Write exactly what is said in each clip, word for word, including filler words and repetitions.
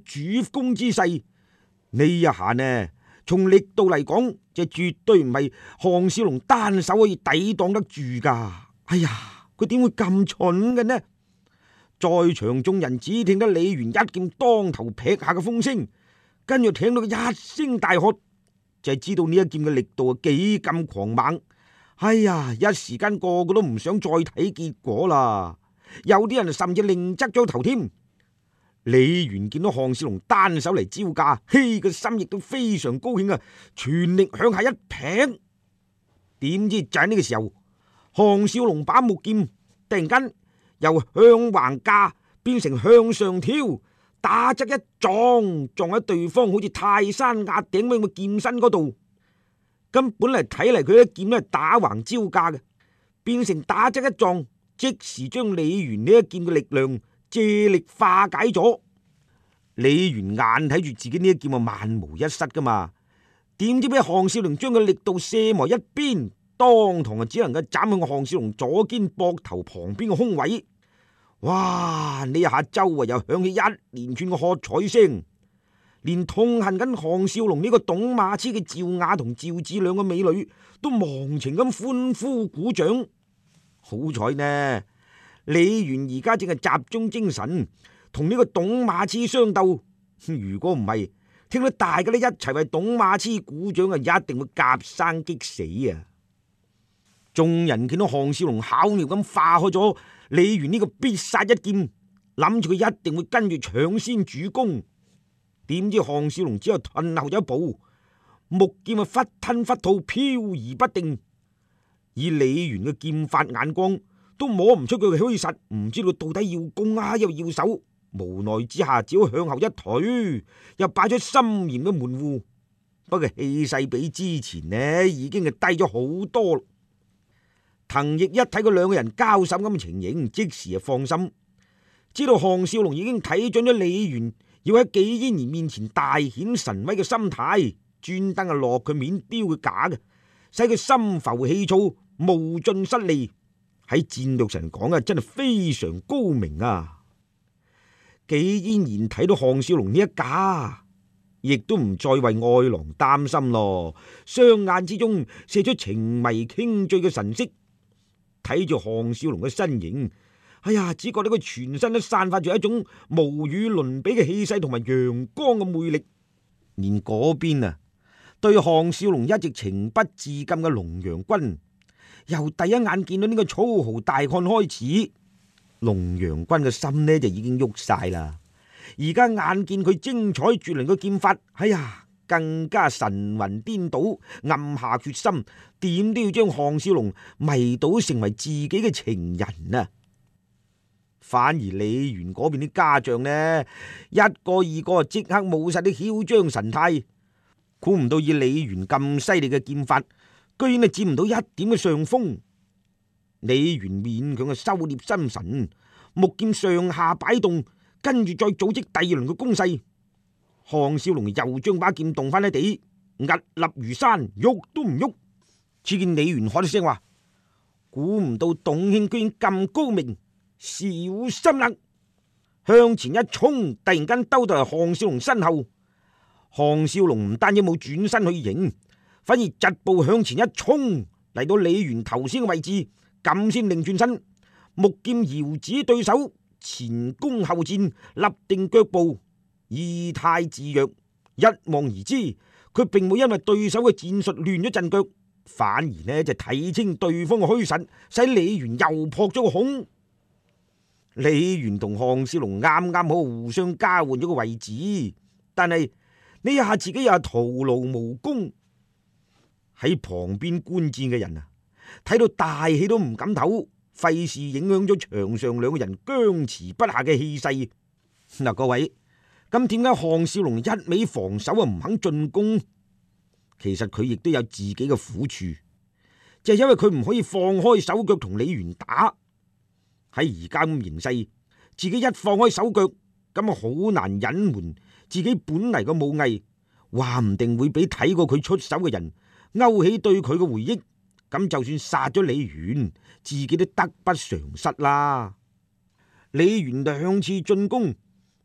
主攻之勢。呢一下呢，從力度嚟講，就絕對唔係項少龍單手可以抵擋得住噶。哎呀，佢點會咁蠢嘅呢？在場眾人只聽得李元一劍當頭劈下嘅風聲，跟住聽到佢一聲大喝，就係知道呢一劍嘅力度啊幾咁狂猛。哎呀，一時間個個都唔想再睇結果啦，有啲人甚至另側咗頭添。李元見到項少龍單手嚟招架，嘿，個心亦都非常高興啊，全力向下一劈。點知就喺呢個時候，項少龍把木劍突然間由向橫架變成向上挑，打側一撞，撞喺對方好似泰山壓頂咁嘅劍身嗰度。咁本嚟睇嚟佢一劍咧打橫招架嘅，變成打側一撞，即時將李元呢一劍嘅力量借力化解咗。李元眼睇住自己呢一劍啊萬無一失噶嘛，點知俾項少龍將個力度射埋一邊，當堂啊只能夠斬向項少龍左肩膊頭旁邊嘅胸位。哇！呢一下周圍又響起一連串嘅喝彩聲，連痛恨緊項少龍呢個董馬痴嘅趙雅同趙子兩個美女都忘情咁歡呼鼓掌。好彩呢，李元而家正係集中精神同呢個董馬痴相鬥，如果唔係，聽到大家都一齊為董馬痴鼓掌啊，一定會夾生激死啊！眾人見到項少龍巧妙咁化開咗李元呢個必殺一劍，諗住佢一定會跟住搶先主攻，點知項少龍只有退後一步，木劍啊忽吞忽吐，飄移不定。以李元嘅劍法眼光，都摸唔出佢嘅虛實，唔知道到底要攻啊又要守，無奈之下只好向後一退，又擺出森嚴嘅門戶。不過氣勢比之前呢已經係低咗好多。滕毅一睇佢兩個人交手咁嘅情形，即時就放心，知道項少龍已經睇準咗李元要喺紀嫣然面前大顯神威嘅心態，專登係落佢面丟佢假嘅，使佢心浮氣躁，無盡失利。喺戰略上講啊，真係非常高明啊！紀嫣然睇到項少龍呢一架，亦都唔再為愛郎擔心咯，雙眼之中射出情迷傾醉嘅神色。睇住項少龍嘅身形，哎呀，只覺得佢全身都散發住一種無與倫比嘅氣勢同埋陽光嘅魅力。連嗰邊啊，對項少龍一直情不自禁嘅龍陽君，由第一眼見到呢個粗豪大漢開始，龍陽君嘅心呢就已經喐晒啦。而家眼見佢精彩絕倫嘅劍法，哎呀，更加神魂顛倒，暗下決心，點都要將項少龍迷倒成為自己嘅情人啊！反而李元嗰邊啲家將呢，一個二個即刻冇晒啲囂張神態，估唔到以李元咁犀利嘅劍法，居然係佔唔到一點嘅上風。李元勉強嘅收斂心神，木劍上下擺動，跟住再組織第二輪嘅攻勢。項少龍又將把劍動翻喺地，屹立如山，喐都唔喐。只見李元喝一聲話：估唔到董卿居然咁高明，小心啦！向前一衝，突然間兜到嚟項少龍身後。項少龍唔單止冇轉身去迎，反而疾步向前一衝，嚟到李元頭先嘅位置，咁先擰轉身，木劍遙指對手，前攻後戰，立定腳步，意態自若。一望而知，佢並冇因為對手嘅戰術亂咗陣腳，反而呢就睇清對方嘅虛實，使李元又撲咗個空。李元同項少龍啱啱好互相交換咗個位置，但係呢一下自己又係徒勞無功。喺旁邊觀戰嘅人啊，睇到大氣都唔敢唞，費事影響咗場上兩個人僵持不下嘅氣勢。嗱，各位，咁點解項少龍一味防守啊，唔肯進攻？其實佢亦都有自己嘅苦處，就係因為佢唔可以放開手腳同李元打。喺而家咁形勢，自己一放開手腳，咁啊好難隱瞞自己本嚟嘅武藝，話唔定會俾睇過佢出手嘅人勾起對佢嘅回憶，咁就算殺咗李元，自己都得不償失啦。李元兩次進攻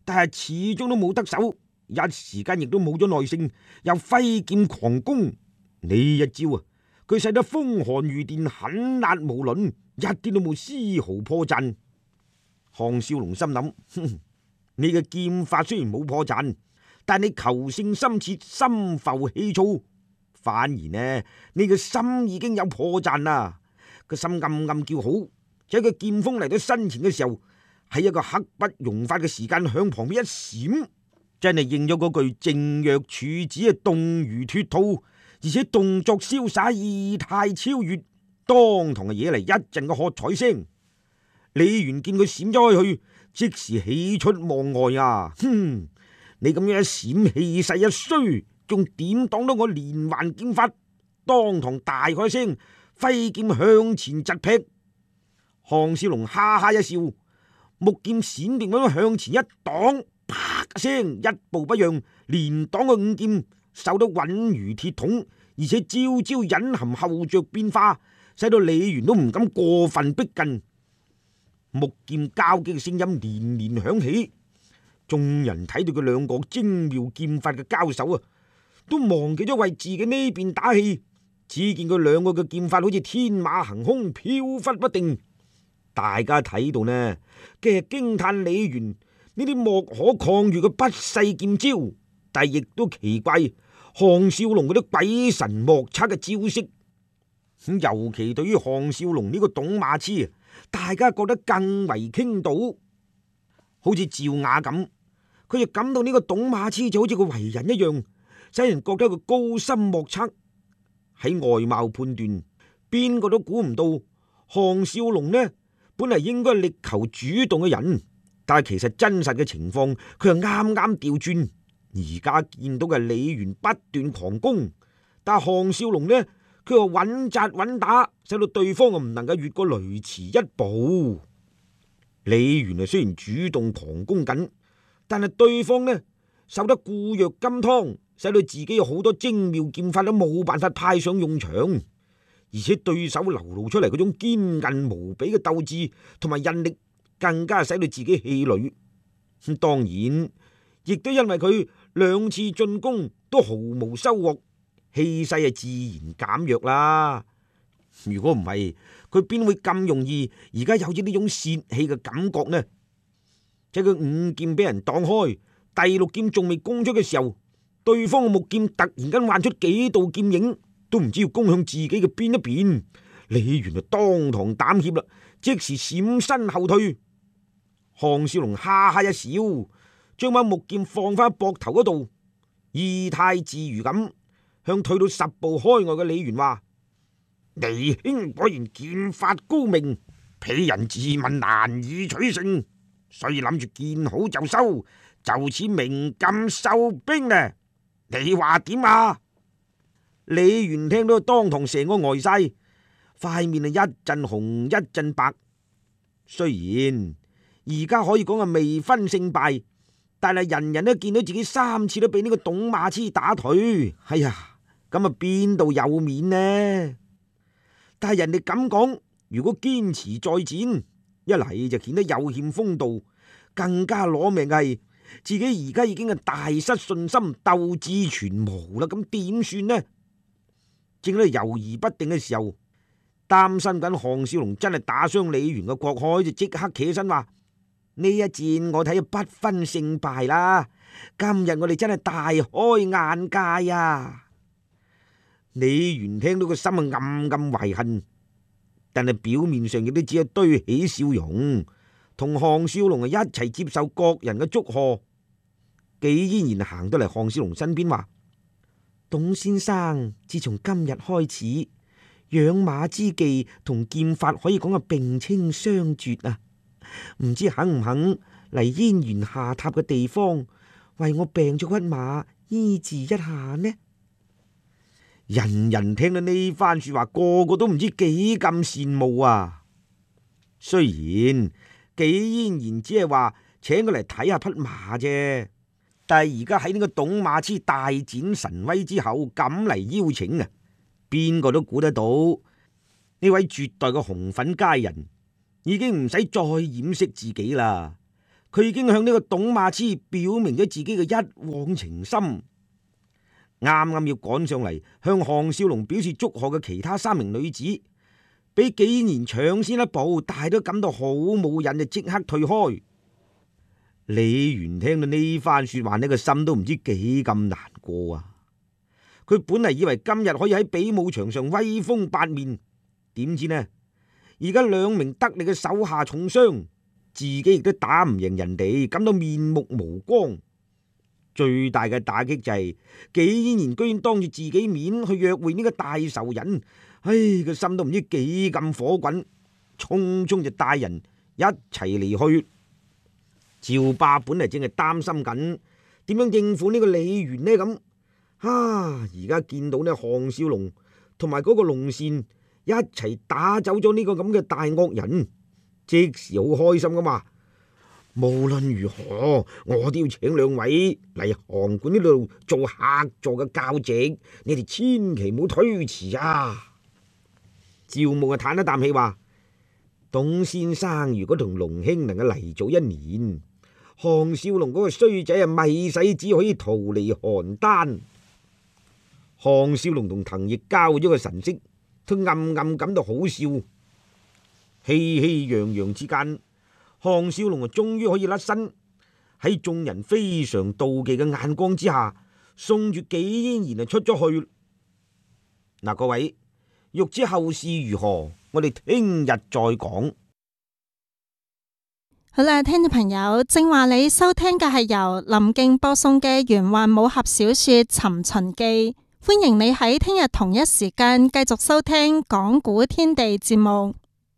但係始終都冇得手，一時間亦都冇咗耐性，又揮劍狂攻。呢一招啊，佢使得風寒如電，狠辣無倫，一啲都冇絲毫破綻。項少龍心諗，哼，你嘅劍法雖然冇破綻，但你求勝心切，心浮氣躁，反而呢，你嘅心已經有破綻啦。個心暗暗叫好，喺個劍鋒嚟到身前嘅時候，喺一個刻不容緩嘅時間向旁邊一閃，真係應咗嗰句靜若處子啊，動如脫兔，而且動作瀟灑，意態超越，當堂嘅惹嚟一陣嘅喝彩聲。李元見佢閃咗開去，即時喜出望外啊！哼，你咁樣一閃，氣勢一衰，仲點擋到我連環劍法？當堂大喝聲，揮劍向前疾劈。項少龍哈哈一笑，木劍閃電咁向前一擋，啪一聲，一步不讓，連擋個五劍，受得穩如鐵桶，而且招招隱含後着變化，使到李元都唔敢過分逼近。木劍交擊嘅聲音連連響起，眾人睇到佢兩個精妙劍法嘅交手啊，都忘記咗為自己呢邊打氣。只見佢兩個嘅劍法好似天馬行空，飄忽不定。大家睇到呢，既係驚嘆李元呢啲莫可抗御嘅不世劍招，但亦都奇怪項少龍嗰啲鬼神莫測嘅招式。尤其對於項少龍呢個董馬痴，大家覺得更為傾倒。好似趙雅咁，佢就感到呢個董馬痴就好似個為人一樣，使人覺得佢高深莫測。喺外貌判斷，邊個都估唔到項少龍呢，本嚟應該力求主動嘅人，但係其實真實嘅情況，佢係啱啱調轉。而家見到嘅李元不斷狂攻，但係項少龍呢，佢話穩紮穩打，使到對方唔能夠越過雷池一步。李元啊，雖然主動狂攻緊，但係對方呢，受得固若金湯，使到自己有好多精妙劍法都冇辦法派上用場。而且對手流露出嚟嗰種堅韌無比嘅鬥志同埋韌力，更加使到自己氣餒。咁當然亦都因為佢兩次進攻都毫無收穫，氣勢係自然減弱啦。如果唔係，佢邊會咁容易而家有咗呢種泄氣嘅感覺呢？即係佢五劍俾人擋開，第六劍仲未攻出嘅時候，對方嘅木劍突然間幻出幾道劍影，都唔知要攻向自己嘅邊一邊。李元就當堂膽怯啦，即時閃身後退。項少龍哈哈一笑，將把木劍放翻膊頭嗰度，意態自如咁向退到十步開外嘅李元話：弟兄果然劍法高明，鄙人自問難以取勝，所以諗住見好就收，就此鳴金收兵呢？你話點啊？李元聽到當堂成個呆晒，塊面啊一陣紅一陣白。雖然而家可以講係未分勝敗，但係人人都見到自己三次都俾呢個董馬痴打退。哎呀，咁啊邊度有面呢？但係人哋咁講，如果堅持再戰，一嚟就顯得有欠風度，更加攞命嘅係自己而家已經係大失信心，鬥志全無啦。咁點算呢？正喺度猶豫不定嘅時候，擔心緊項少龍真係打傷李元嘅郭海，就即刻企起身話：呢一戰我睇不分勝敗啦，今日我哋真係大開眼界啊！李元聽到個心啊暗暗懷恨，但係表面上亦都只係堆起笑容，同項少龍啊一齊接受各人嘅祝賀。紀嫣然行到嚟項少龍身邊話：董先生，自從今日開始，養馬之技同劍法可以講係並稱相絕啊！唔知肯唔肯嚟燕園下榻嘅地方，為我病咗匹馬醫治一下呢？人人聽到呢番說話，個個都唔知幾咁羨慕啊！雖然紀嫣然只係話請佢嚟睇下匹馬啫，但係而家喺呢個董馬痴大展神威之後，咁嚟邀請啊，邊個都估得到呢位絕代嘅紅粉佳人已經唔使再掩飾自己啦。 佢已經向呢個董馬痴表明咗自己嘅一往情深。啱啱要趕上嚟向項少龍表示祝賀嘅其他三名女子，俾紀嫣搶先一步，但係都感到好冇癮，就即刻退開。李元聽到呢番說話，呢個心都唔知幾咁難過啊！佢本嚟以為今日可以喺比武場上威風八面，點知呢？而家兩名得力嘅手下重傷，自己亦都打唔贏人哋，感到面目無光。最大嘅打擊就係紀嫣居然當住自己面去約會呢個大仇人，唉，個心都唔知幾咁火滾，匆匆就帶人一齊離去。趙霸本嚟正係擔心緊點樣應付呢個李元呢咁，啊！而家見到呢項少龍同埋嗰個龍善一齊打走咗呢個咁嘅大惡人，即時好開心噶嘛。無論如何，我都要請兩位嚟函館呢度做客座嘅教席，你哋千祈唔好推遲啊！趙牧啊嘆一啖氣話：董先生如果同龍兄能夠嚟早一年，項少龍嗰個衰仔啊，咪使只可以逃離邯鄲。項少龍同滕毅交咗個神色，都暗暗感到好笑。熙熙攘攘之間，項少龍啊終於可以甩身，喺眾人非常妒忌嘅眼光之下，送住紀嫣啊出咗去。嗱，各位欲知後事如何，我哋聽日再講。 好啦，聽眾朋友，正話你收聽嘅係由林敬播送嘅玄幻武俠小說《尋秦記》，歡迎你喺聽日同一時間繼續收聽講古天地節目。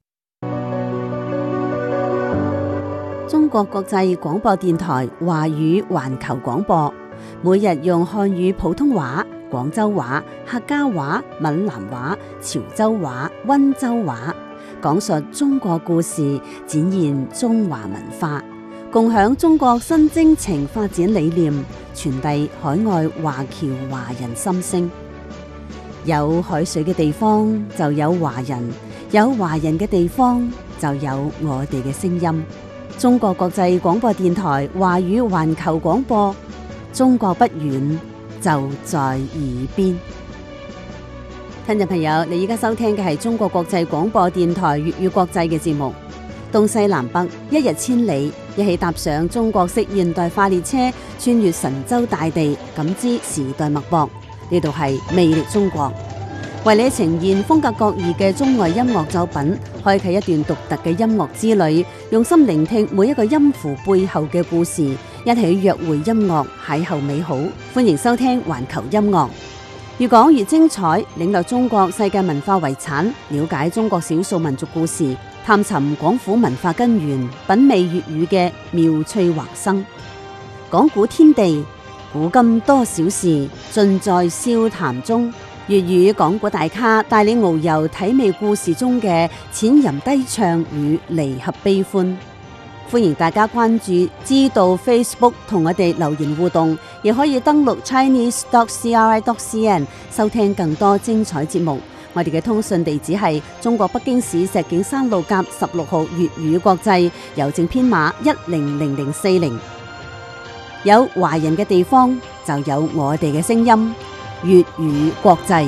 中國國際廣播電台華語環球廣播，每日用漢語普通話、廣州話、客家話、閩南話、潮州話、溫州話，講述中國故事，展現中華文化，共享中國新征程發展理念，傳遞海外華僑華人心聲。有海水嘅地方就有華人，有華人嘅地方就有我哋嘅聲音。中國國際廣播電台華語環球廣播，中國不遠，就在耳邊。聽眾朋友，你而家收聽嘅係中國國際廣播電台粵語國際嘅節目。東西南北，一日千里，一起踏上中國式現代化列車，穿越神州大地，感知時代脈搏。呢度係魅力中國，為你呈現風格各異嘅中外音樂作品，開啟一段獨特嘅音樂之旅，用心聆聽每一個音符背後嘅故事，一起約會音樂，邂逅美好。歡迎收聽環球音樂。越講越精彩，領略中國世界文化遺產，了解中國少數民族故事，探尋廣府文化根源，品味粵語嘅妙趣橫生。講古天地，古今多少事，盡在笑談中。粵語講古大咖帶你遨遊體味故事中嘅淺吟低唱與離合悲歡。歡迎大家關注知道 Facebook 同我哋留言互動，亦可以登錄 chinese dot c r i dot c n 收聽更多精彩節目。我哋嘅通訊地址係中國北京市石景山路甲十六號粵語國際，郵政編碼一零零零四零。有華人嘅地方就有我哋嘅聲音，粵語國際。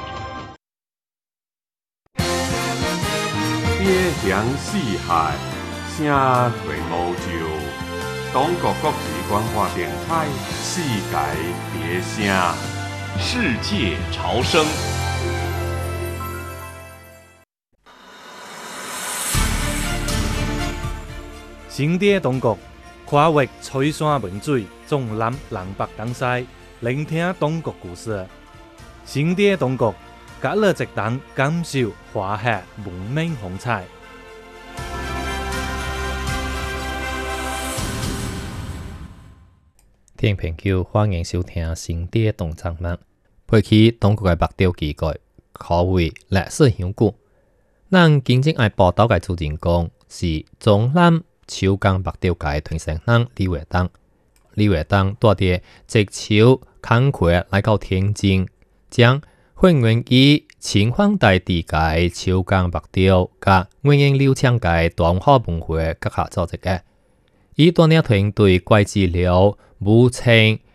邊疆四海，聲退無就。中國國際廣播電台，世界別聲，世界潮聲。 新地中國，跨越翠山文水，縱覽南北東西，聆聽中國故事。新地中國，隔了直檔感受華夏文明風采。 聽朋友，歡迎收聽新地動作物。配起中國嘅北調記載，可謂歷史悠久。咱今日愛報道嘅主人公是中南秋江北調界傳承人李維東。李維東帶啲直朝康魁來到天津，將漢元紀秦皇大帝界秋江北調甲元元六槍界端火文化結合組織嘅。 以多領團隊怪治療、武清